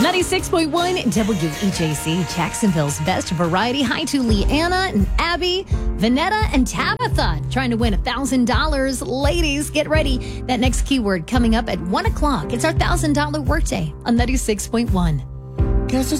96.1 WEJC, Jacksonville's best variety. Hi to Leanna and Abby, Vanetta and Tabitha, trying to win $1,000. Ladies, get ready. That next keyword coming up at 1 o'clock. It's our $1,000 workday on 96.1. Guess it's